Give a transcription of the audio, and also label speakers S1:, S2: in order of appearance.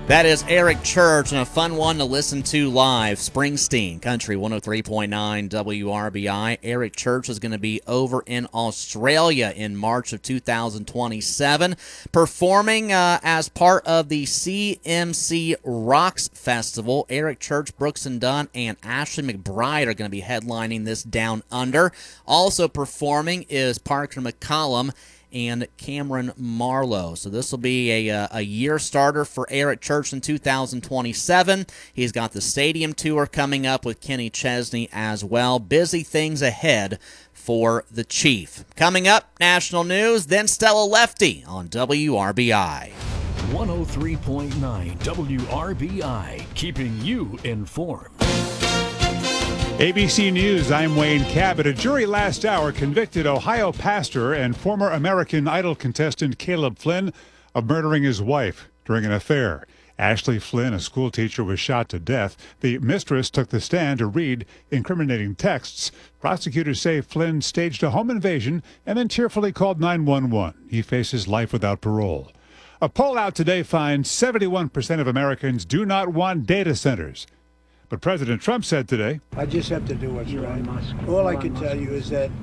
S1: That is Eric Church, and a fun one to listen to live. Springsteen, Country 103.9 WRBI. Eric Church is going to be over in Australia in March of 2027, performing as part of the CMC Rocks Festival. Eric Church, Brooks and Dunn, and Ashley McBride are going to be headlining this Down Under. Also performing is Parker McCollum and Cameron Marlowe. So this will be a year starter for Eric Church in 2027. He's got the stadium tour coming up with Kenny Chesney as well. Busy things ahead for the Chief. Coming up, national news, then Stella Lefty on WRBI.
S2: 103.9 WRBI, keeping you informed.
S3: ABC News, I'm Wayne Cabot. A jury last hour convicted Ohio pastor and former American Idol contestant Caleb Flynn of murdering his wife during an affair. Ashley Flynn, a schoolteacher, was shot to death. The mistress took the stand to read incriminating texts. Prosecutors say Flynn staged a home invasion and then tearfully called 911. He faces life without parole. A poll out today finds 71% of Americans do not want data centers. But President Trump said today,
S4: I just have to do what's right. All I can tell you is that